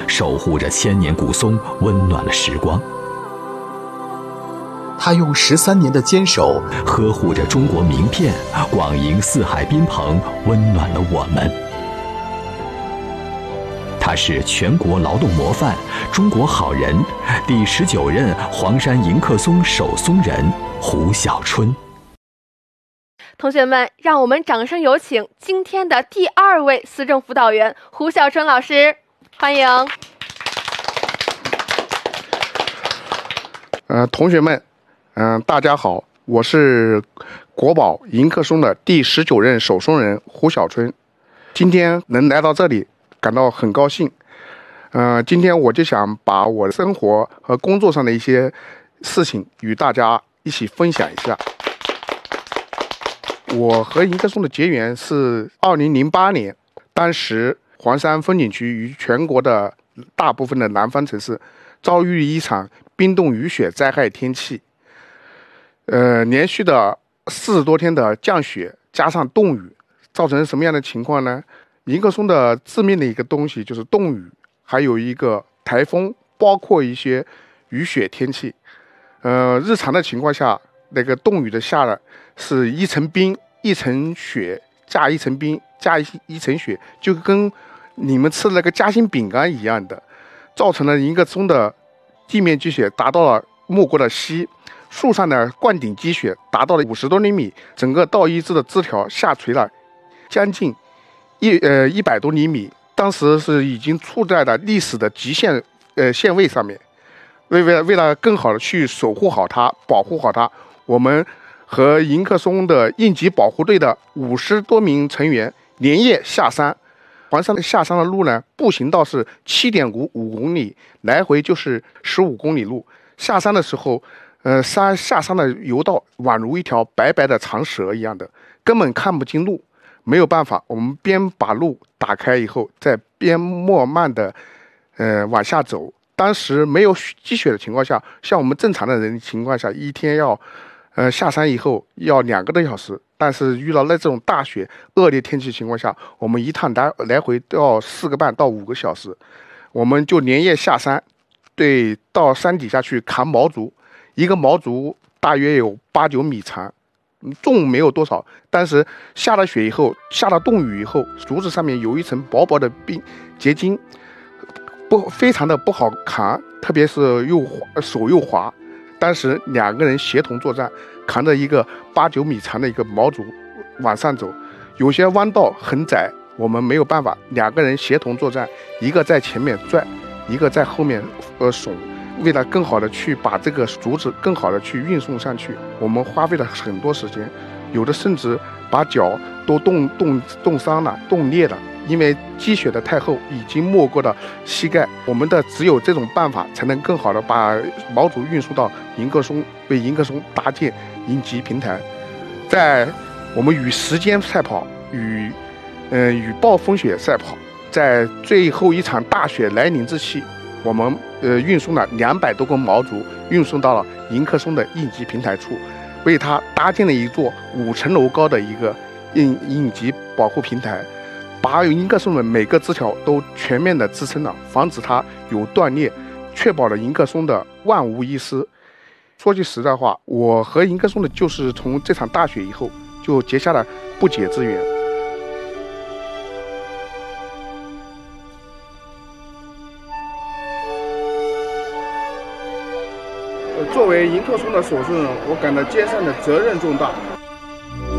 守护着千年古松，温暖了时光。 他用13年的坚守， 呵护着中国名片，广迎四海宾朋，温暖了我们。他是全国劳动模范、中国好人，第19任黄山迎客松守松人胡小春。 同学们，让我们掌声有请今天的第2位思政辅导员胡小春老师，欢迎。 同学们，大家好，我是国宝迎客松的第19任守松人胡小春。今天能来到这里，感到很高兴。今天我就想把我的生活和工作上的一些事情与大家一起分享一下。我和迎客松的结缘是2008年，当时黄山风景区与全国的大部分的南方城市遭遇一场冰冻雨雪灾害天气。连续的40多天的降雪加上冻雨，造成什么样的情况呢？迎客松的致命的一个东西就是冻雨，还有一个台风，包括一些雨雪天气。日常的情况下，那个冻雨的下了是一层冰一层雪加一层冰加一层雪，就跟你们吃的那个夹心饼干一样的，造成了迎客松的地面积雪达到了没过的膝。树上的灌顶积雪达到了50多厘米，整个倒一枝的枝条下垂了将近100多厘米，当时是已经处在了历史的极限线位上面。为了更好的去守护好它，保护好它，我们和迎客松的应急保护队的50多名成员连夜下山。黄山的下山的路呢，步行道是7.5公里，来回就是15公里路。下山的时候，下山的油道宛如一条白白的长蛇一样的，根本看不清路。没有办法，我们边把路打开以后，再边慢慢的往下走。当时没有积雪的情况下，像我们正常的人情况下，一天要下山以后要2个多小时，但是遇到那这种大雪恶劣天气情况下，我们一趟来回都要4个半到5个小时。我们就连夜下山，到山底下去扛毛竹，一个毛竹大约有8、9米长，重没有多少，但是下了雪以后，下了冻雨以后，竹子上面有一层薄薄的冰结晶，非常的不好扛，特别是手又滑。当时2个人协同作战，扛着一个8、9米长的一个毛竹往上走，有些弯道很窄，我们没有办法，2个人协同作战，一个在前面拽，一个在后面耸。为了更好的去把这个竹子更好的去运送上去，我们花费了很多时间，有的甚至把脚都冻伤了、冻裂了，因为积雪的太厚，已经没过了膝盖。我们只有这种办法，才能更好的把毛竹运输到迎客松，为迎客松搭建应急平台。在我们与时间赛跑，与暴风雪赛跑，在最后一场大雪来临之际，我们运送了200多根毛竹，运送到了迎客松的应急平台处，为它搭建了一座5层楼高的一个应急保护平台，把迎客松的每个枝条都全面的支撑了，防止它有断裂，确保了迎客松的万无一失。说句实在话，我和迎客松的就是从这场大雪以后就结下了不解之缘。作为迎客松的守松人，我感到肩上的责任重大。